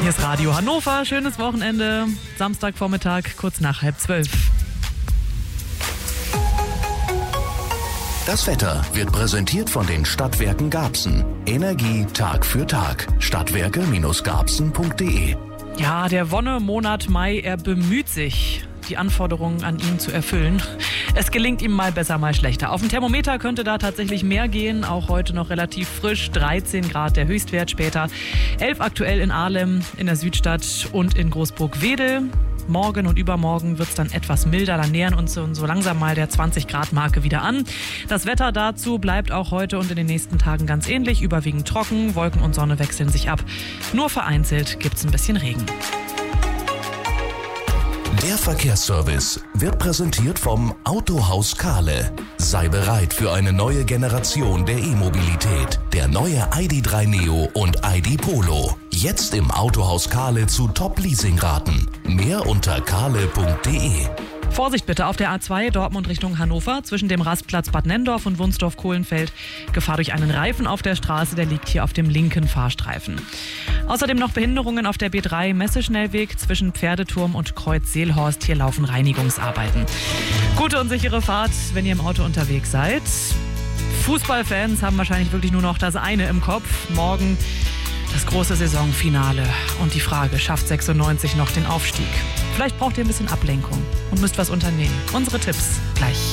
Hier ist Radio Hannover, schönes Wochenende, Samstagvormittag, kurz nach 11:30. Das Wetter wird präsentiert von den Stadtwerken Garbsen. Energie Tag für Tag. Stadtwerke-garbsen.de. Ja, der Wonnemonat Mai, er bemüht sich, die Anforderungen an ihn zu erfüllen. Es gelingt ihm mal besser, mal schlechter. Auf dem Thermometer könnte da tatsächlich mehr gehen. Auch heute noch relativ frisch. 13 Grad der Höchstwert, später 11 aktuell in Ahlem, in der Südstadt und in Großburg-Wedel. Morgen und übermorgen wird es dann etwas milder. Dann nähern uns so langsam mal der 20-Grad-Marke wieder an. Das Wetter dazu bleibt auch heute und in den nächsten Tagen ganz ähnlich. Überwiegend trocken, Wolken und Sonne wechseln sich ab. Nur vereinzelt gibt es ein bisschen Regen. Der Verkehrsservice wird präsentiert vom Autohaus Kahle. Sei bereit für eine neue Generation der E-Mobilität. Der neue ID.3 Neo und ID Polo. Jetzt im Autohaus Kahle zu Top-Leasing-Raten. Mehr unter kahle.de. Vorsicht bitte auf der A2 Dortmund Richtung Hannover zwischen dem Rastplatz Bad Nenndorf und Wunsdorf-Kohlenfeld. Gefahr durch einen Reifen auf der Straße, der liegt hier auf dem linken Fahrstreifen. Außerdem noch Behinderungen auf der B3 Messeschnellweg zwischen Pferdeturm und Kreuz Seelhorst. Hier laufen Reinigungsarbeiten. Gute und sichere Fahrt, wenn ihr im Auto unterwegs seid. Fußballfans haben wahrscheinlich wirklich nur noch das eine im Kopf. Morgen das große Saisonfinale. Und die Frage, schafft 96 noch den Aufstieg? Vielleicht braucht ihr ein bisschen Ablenkung und müsst was unternehmen. Unsere Tipps gleich.